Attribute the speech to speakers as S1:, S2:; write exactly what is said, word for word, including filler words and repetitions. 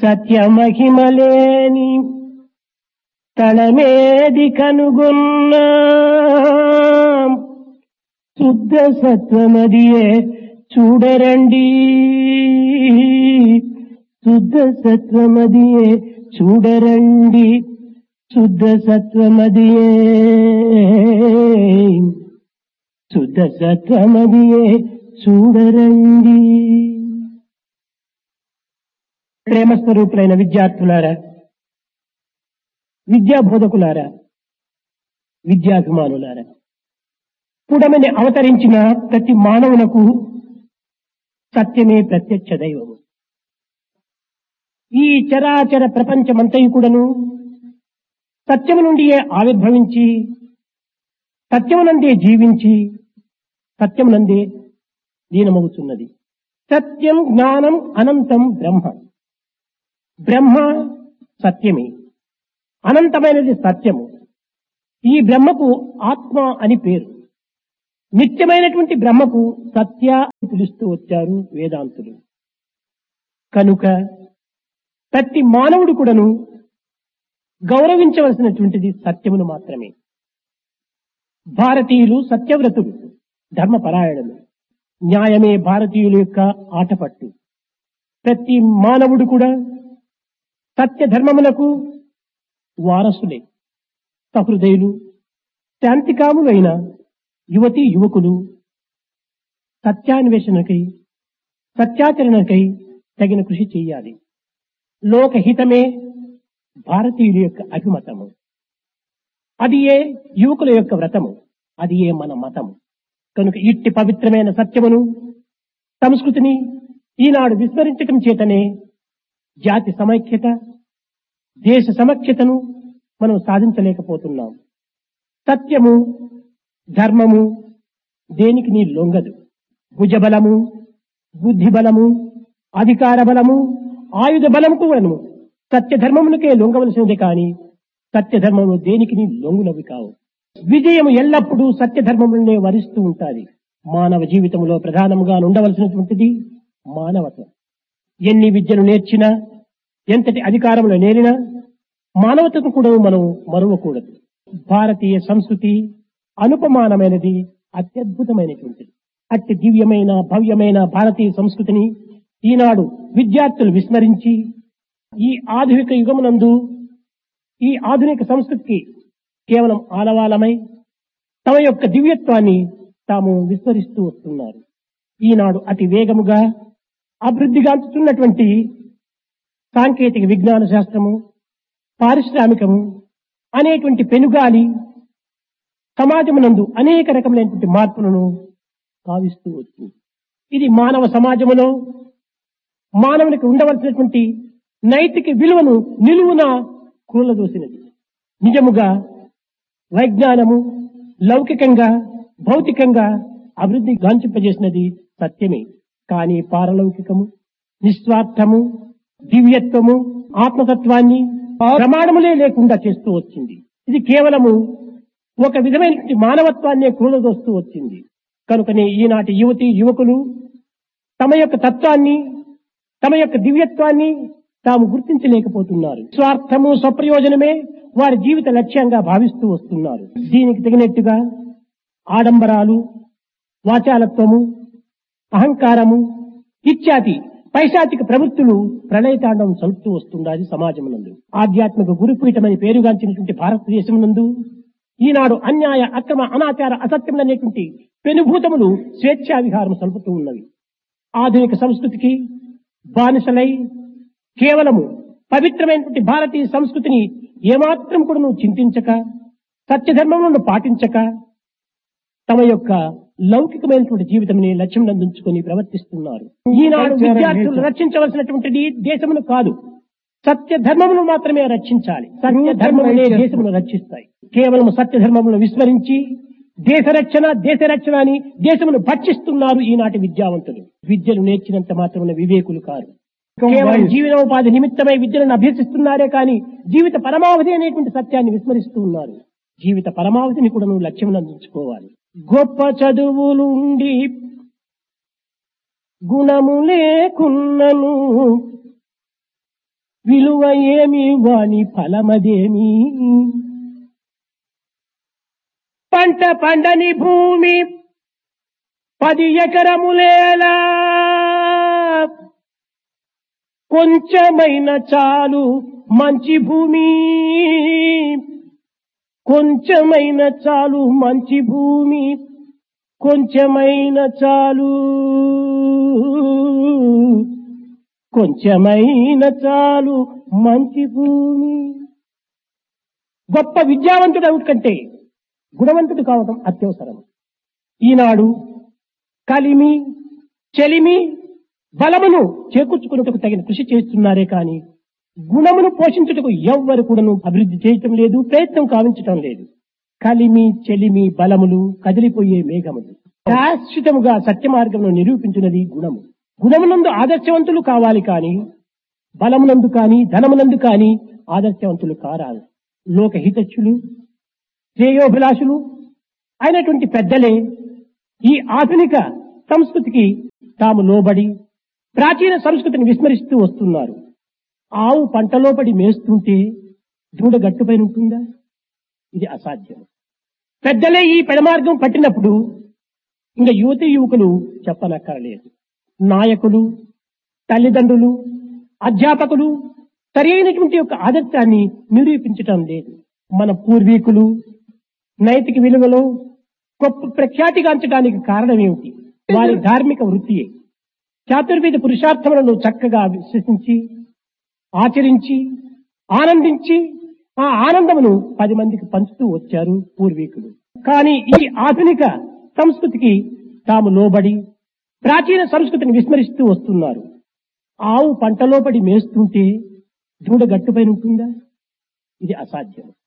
S1: సత్యమహిమలేని తళమేది కనుగొన్నా శుద్ధ సత్వమదియే చూడరండి, శుద్ధ సత్వమదియే చూడరండి, శుద్ధ సత్వమదియే, శుద్ధ సత్వమదియే చూడరండి. ప్రేమస్వరూపులైన విద్యార్థులారా, విద్యాబోధకులారా, విద్యాభిమానులారా, పుడమని అవతరించిన ప్రతి మానవులకు సత్యమే ప్రత్యక్ష దైవము. ఈ చరాచర ప్రపంచమంతయు కూడాను సత్యము నుండియే ఆవిర్భవించి సత్యమునందే జీవించి సత్యమునందే లీనమవుతున్నది. సత్యం జ్ఞానం అనంతం బ్రహ్మ. బ్రహ్మ సత్యమే, అనంతమైనది సత్యము. ఈ బ్రహ్మకు ఆత్మ అని పేరు. నిత్యమైనటువంటి బ్రహ్మకు సత్య అని పిలుస్తూ వచ్చారు వేదాంతులు. కనుక ప్రతి మానవుడు కూడాను గౌరవించవలసినటువంటిది సత్యమును మాత్రమే. భారతీయులు సత్యవ్రతులు, ధర్మపరాయణులు. న్యాయమే భారతీయుల యొక్క ఆటపట్టు. ప్రతి మానవుడు కూడా సత్య ధర్మములకు వారసులే. సహృదయులు, శాంతికాములైన యువతీ యువకులు సత్యాన్వేషణకై, సత్యాచరణకై తగిన కృషి చేయాలి. లోకహితమే భారతీయుల యొక్క అభిమతము. అది ఏ యువకుల యొక్క వ్రతము, అది ఏ మన మతము. కనుక ఇట్టి పవిత్రమైన సత్యమును, సంస్కృతిని ఈనాడు విస్మరించటం చేతనే జాతి సమైక్యత, దేశ సమైక్యతను మనం సాధించలేకపోతున్నాం. సత్యము, ధర్మము దేనికి నీ లొంగదు. భుజబలము, బుద్ధి బలము, అధికార బలము, ఆయుధ బలము కూడాను సత్యధర్మమునికే లొంగవలసినది కాని సత్యధర్మము దేనికి నీ లొంగునవి కావు. విజయము ఎల్లప్పుడూ సత్యధర్మములనే వరిస్తూ ఉంటాది. మానవ జీవితంలో ప్రధానముగా ఉండవలసినటువంటిది మానవత్వం. ఎన్ని విద్యను నేర్చినా, ఎంతటి అధికారములు నేరినా మానవతను కూడా మనం మరువకూడదు. భారతీయ సంస్కృతి అనుపమానమైనది, అత్యద్భుతమైనటువంటిది. అతి దివ్యమైన భవ్యమైన భారతీయ సంస్కృతిని ఈనాడు విద్యార్థులు విస్మరించి ఈ ఆధునిక యుగమునందు ఈ ఆధునిక సంస్కృతికి కేవలం ఆలవాలమై తమ యొక్క దివ్యత్వాన్ని తాము విస్మరిస్తూ వస్తున్నారు. ఈనాడు అతి వేగముగా అభివృద్ధిగాంచుతున్నటువంటి సాంకేతిక విజ్ఞాన శాస్త్రము, పారిశ్రామికము అనేటువంటి పెనుగాలి సమాజమునందు అనేక రకములైనటువంటి మార్పులను భావిస్తూ వచ్చింది. ఇది మానవ సమాజములో మానవునికి ఉండవలసినటువంటి నైతిక విలువను నిలువున కూలదోసినది. నిజముగా వైజ్ఞానము లౌకికంగా భౌతికంగా అభివృద్ధి గాంచింపజేసినది సత్యమే. కానీ పారలౌకికము, నిస్వార్థము, దివ్యత్వము, ఆత్మతత్వాన్ని ప్రమాణములే లేకుండా చేస్తూ వచ్చింది. ఇది కేవలము ఒక విధమైనటువంటి మానవత్వాన్నే కూలదోస్తూ వచ్చింది. కనుకనే ఈనాటి యువతి యువకులు తమ యొక్క తత్వాన్ని, తమ యొక్క దివ్యత్వాన్ని తాము గుర్తించలేకపోతున్నారు. స్వార్థము, స్వప్రయోజనమే వారి జీవిత లక్ష్యంగా భావిస్తూ వస్తున్నారు. దీనికి తగినట్టుగా ఆడంబరాలు, వాచాలత్వము, అహంకారము ఇత్యాది పైశాచిక ప్రవృత్తులు ప్రళయతాండవం చలుపుతూ వస్తున్నది సమాజమునందు. ఆధ్యాత్మిక గురుపీఠమని పేరుగాంచినటువంటి భారతదేశమునందు ఈనాడు అన్యాయ, అక్రమ, అనాచార, అసత్యములనేటువంటి పెనుభూతములు స్వేచ్ఛా విహారం సలుపుతూ ఉన్నవి. ఆధునిక సంస్కృతికి బానిసలై కేవలము పవిత్రమైనటువంటి భారతీయ సంస్కృతిని ఏమాత్రం కూడా నువ్వు చింతించక, సత్యధర్మములను పాటించక తమ యొక్క లౌకికమైనటువంటి జీవితంని లక్ష్యం నందించుకొని ప్రవర్తిస్తున్నారు. ఈనాడు విద్యార్థులు రక్షించవలసినటువంటిది దేశమును కాదు, సత్య ధర్మమును మాత్రమే రక్షించాలి. సత్య ధర్మములే దేశమును రక్షిస్తాయి. కేవలం సత్య ధర్మములను విస్మరించి దేశ రక్షణ దేశ రక్షణ అని దేశమును భక్షిస్తున్నారు ఈనాటి విద్యావంతులు. విద్యను నేర్చినంత మాత్రమే వివేకులు కారు. కేవలం జీవనోపాధి నిమిత్తమై విద్యలను అభ్యసిస్తున్నారే కానీ జీవిత పరమావధి అనేటువంటి సత్యాన్ని విస్మరిస్తూ ఉన్నారు. జీవిత పరమావధిని కూడా నువ్వు లక్ష్యం అందించుకోవాలి. గొప్ప చదువులుండి గుణము లేకున్నను విలువ ఏమి వాని ఫలమదేమి. పంట పండని భూమి పది ఎకరములేలా, కొంచెమైన చాలు మంచి భూమి, కొంచెమైన చాలు మంచి భూమి, కొంచెమైన చాలు, కొంచెమైన చాలు మంచి భూమి. గొప్ప విద్యావంతుడు అవుట్ కంటే గుణవంతుడు కావడం అత్యవసరం. ఈనాడు కలిమి చెలిమి బలమును చేకూర్చుకున్నట్టుకు తగిన కృషి చేస్తున్నారే కాని గుణమును పోషించుటకు ఎవ్వరు కూడాను అభివృద్ధి చేయటం లేదు, ప్రయత్నం కావించటం లేదు. కలిమి చెలిమి బలములు కదిలిపోయే మేఘములు. శాశ్వతముగా సత్య మార్గమును నిరూపించినది గుణము. గుణమునందు ఆదర్శవంతులు కావాలి కాని బలమునందు కాని ధనమునందు కాని ఆదర్శవంతులు కారాలు. లోకహితచ్చులు శ్రేయోభిలాషులు అయినటువంటి పెద్దలే ఈ ఆధునిక సంస్కృతికి తాము లోబడి ప్రాచీన సంస్కృతిని విస్మరిస్తూ వస్తున్నారు. ఆవు పంటలో పడి మేస్తుంటే దూడ గట్టుపైన ఉంటుందా? ఇది అసాధ్యం. పెద్దలే ఈ పెడమార్గం పట్టినప్పుడు ఇంకా యువతి యువకులు చెప్పనక్కరలేదు. నాయకులు, తల్లిదండ్రులు, అధ్యాపకులు సరైనటువంటి యొక్క ఆదర్శాన్ని నిరూపించటం లేదు. మన పూర్వీకులు నైతిక విలువలో గొప్ప ప్రఖ్యాతిగాంచడానికి కారణం ఏమిటి? వారి ధార్మిక వృత్తియే. చాతుర్వేద పురుషార్థములను చక్కగా విశ్వసించి ఆచరించి ఆనందించి ఆ ఆనందమును పది మందికి పంచుతూ వచ్చారు పూర్వీకులు. కానీ ఈ ఆధునిక సంస్కృతికి తాము లోబడి ప్రాచీన సంస్కృతిని విస్మరిస్తూ వస్తున్నారు. ఆవు పంటలో పడి మేస్తుంటే దూడ గట్టుపైన ఉంటుందా? ఇది అసాధ్యం.